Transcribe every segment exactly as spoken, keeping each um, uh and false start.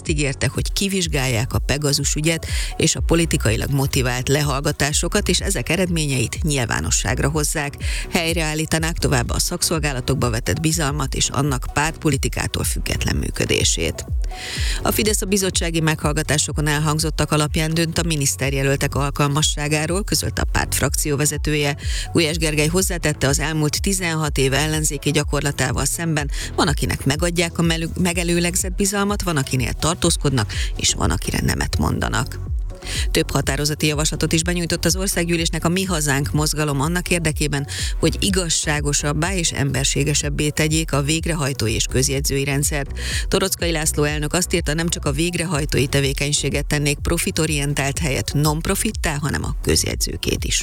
azt ígérte, hogy kivizsgálják a Pegasus ügyet és a politikailag motivált lehallgatásokat, és ezek eredményeit nyilvánosságra hozzák. Helyreállítanák tovább a szakszolgálatokba vetett bizalmat és annak pártpolitikától független működését. A Fidesz a bizottsági meghallgatásokon elhangzottak alapján dönt a miniszterjelöltek alkalmasságáról, közölte a párt frakcióvezetője. Gulyás Gergely hozzátette, az elmúlt tizenhat év ellenzéki gyakorlatával szemben van, akinek megadják a megelőlegzett bizalmat, van, akinél tartózkodnak, és van, akire nemet mondanak. Több határozati javaslatot is benyújtott az országgyűlésnek a Mi Hazánk mozgalom annak érdekében, hogy igazságosabbá és emberségesebbé tegyék a végrehajtói és közjegyzői rendszert. Toroczkai László elnök azt írta, nem csak a végrehajtói tevékenységet tennék profitorientált helyett non-profittá, hanem a közjegyzőkét is.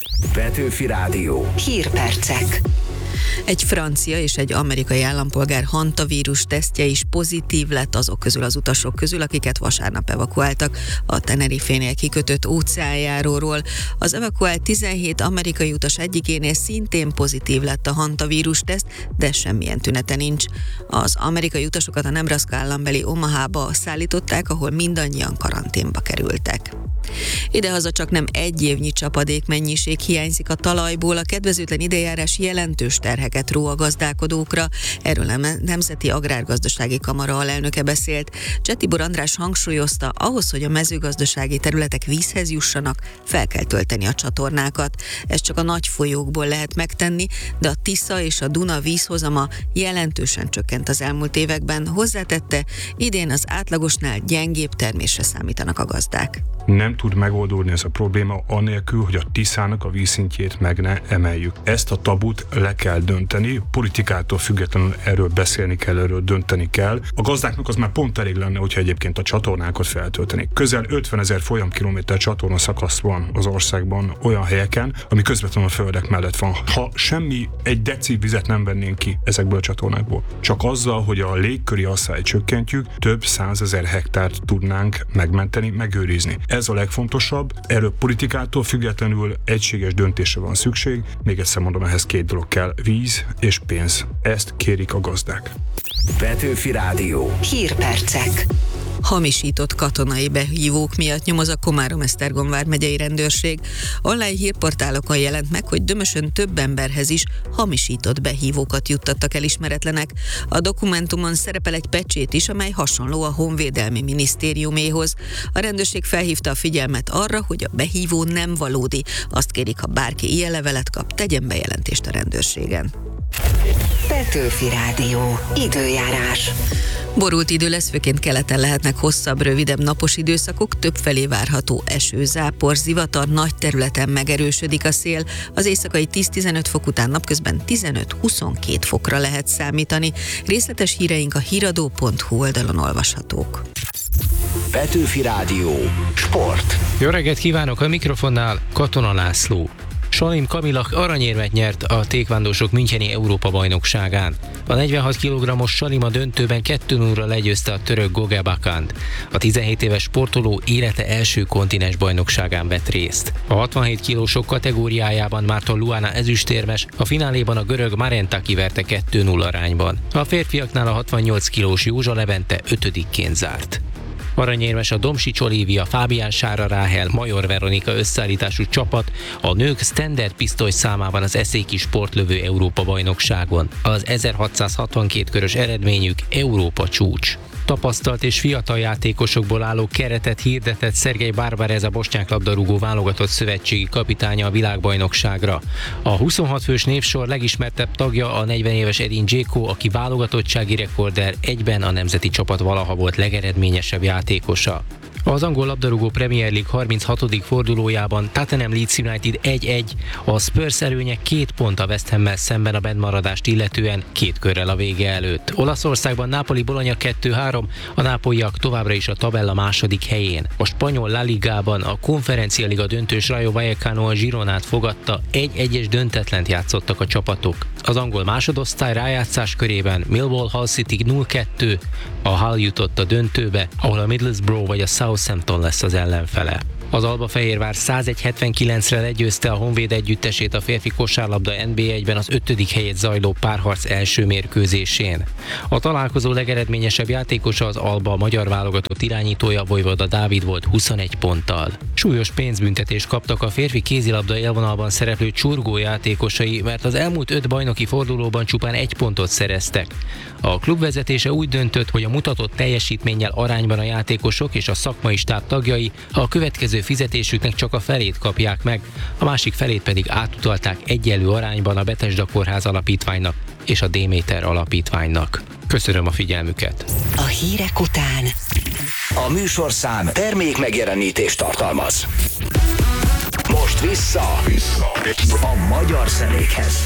Petőfi Rádió. Hírpercek. Egy francia és egy amerikai állampolgár hantavírus tesztje is pozitív lett azok közül az utasok közül, akiket vasárnap evakuáltak a Tenerife-nél kikötött óceánjáróról. Az evakuált tizenhét amerikai utas egyikénél szintén pozitív lett a hantavírus teszt, de semmilyen tünete nincs. Az amerikai utasokat a Nebraska állambeli Omahába szállították, ahol mindannyian karanténba kerültek. Idehaza csak nem egy évnyi csapadékmennyiség hiányzik a talajból, a kedvezőtlen időjárás jelentős terheket ró a gazdálkodókra. Erről a Nemzeti Agrárgazdasági Kamara alelnöke beszélt. Csettibor András hangsúlyozta, ahhoz, hogy a mezőgazdasági területek vízhez jussanak, fel kell tölteni a csatornákat. Ezt csak a nagy folyókból lehet megtenni, de a Tisza és a Duna vízhozama jelentősen csökkent az elmúlt években. Hozzátette, idén az átlagosnál gyengébb termésre számítanak a gazdák. Nem tud megoldódni ez a probléma anélkül, hogy a Tiszának a vízszintjét meg ne emeljük. Ezt a tabut le kell dönteni, politikától függetlenül erről beszélni kell, erről dönteni kell. A gazdáknak az már pont elég lenne, hogyha egyébként a csatornákat feltöltenék. Közel ötvenezer folyamkilométer csatorna szakasz van az országban olyan helyeken, ami közvetlenül a földek mellett van. Ha semmi, egy deci vizet nem vennénk ki ezekből a csatornákból, csak azzal, hogy a légköri asszályt csökkentjük, több százezer hektárt tudnánk megmenteni, megőrizni. Ez a legfontosabb, erről politikától függetlenül egységes döntésre van szükség. Még egyszer mondom, ehhez két dolog kell, víz és pénz. Ezt kérik a gazdák. Petőfi Rádió. Hírpercek. Hamisított katonai behívók miatt nyomoz a Komárom-Esztergom vármegyei rendőrség. Online hírportálokon jelent meg, hogy Dömösön több emberhez is hamisított behívókat juttattak el ismeretlenek. A dokumentumon szerepel egy pecsét is, amely hasonló a Honvédelmi Minisztériuméhoz. A rendőrség felhívta a figyelmet arra, hogy a behívó nem valódi. Azt kérik, ha bárki ilyen levelet kap, tegyen bejelentést a rendőrségen. Petőfi Rádió. Időjárás. Borult idő lesz, főként keleten lehetnek hosszabb, rövidebb napos időszakok, többfelé várható eső, zápor, zivatar, nagy területen megerősödik a szél. Az éjszakai tíz-tizenöt fok után napközben tizenöt-huszonkét fokra lehet számítani. Részletes híreink a híradó pont hu oldalon olvashatók. Petőfi Rádió. Sport. Jó reggelt kívánok, a mikrofonnál Katona László. Salim Kamilach aranyérmet nyert a tékvándósok müncheni Európa-bajnokságán. A negyvenhat kilogrammos Salim a döntőben kettő nullra legyőzte a török Goge Bakand. A tizenhét éves sportoló élete első kontinens bajnokságán vett részt. A hatvanhét kilósok kategóriájában Márton Luana ezüstérmes, a fináléban a görög Marenta kiverte kettő null arányban. A férfiaknál a hatvannyolc kilós Józsa Levente ötödikként zárt. Aranyérmes a Domsics Olivia, Fábián Sára Ráhel, Major Veronika összeállítású csapat a nők standard pisztoly számában az eszéki sportlövő Európa-bajnokságon. Az ezerhatszázhatvankét körös eredményük Európa csúcs. Tapasztalt és fiatal játékosokból álló keretet hirdetett Szergej Barbarez a bosnyák labdarúgó válogatott szövetségi kapitánya a világbajnokságra. A huszonhat fős névsor legismertebb tagja a negyven éves Edin Dzeko, aki válogatottsági rekorder, egyben a nemzeti csapat valaha volt legeredményesebb játékosa. Az angol labdarúgó Premier League harminchatodik fordulójában Tottenham Leeds United egy egy, a Spurs előnye két pont a West Hammel szemben a bentmaradást illetően két körrel a vége előtt. Olaszországban Napoli Bologna kettő három, a nápolyiak továbbra is a tabella második helyén. A spanyol La Ligában a Konferencia Liga döntős Rayo Vallecano a Gironát fogadta, egy egyes döntetlent játszottak a csapatok. Az angol másodosztály rájátszás körében Millwall Hull City nulla kettő, a Hull jutott a döntőbe, ahol a Middlesbrough vagy a Southampton lesz az ellenfele. Az Albafehérvár százegy hetvenkilencre legyőzte a Honvéd együttesét a férfi kosárlabda en bé egyben az ötödik helyet zajló párharc első mérkőzésén. A találkozó legeredményesebb játékosa az Alba magyar válogatott irányítója Vojvoda Dávid volt huszonegy ponttal. Súlyos pénzbüntetést kaptak a férfi kézilabda élvonalban szereplő csurgó játékosai, mert az elmúlt öt bajnoki fordulóban csupán egy pontot szereztek. A klub vezetése úgy döntött, hogy a mutatott teljesítménnyel arányban a játékosok és a szakmai stáb tagjai a következő fizetésüknek csak a felét kapják meg, a másik felét pedig átutalták egyenlő arányban a Betesda Kórház Alapítványnak és a Déméter Alapítványnak. Köszönöm a figyelmüket! A hírek után a műsorszám termék megjelenítést tartalmaz. Most vissza, vissza. a magyar zenékhez.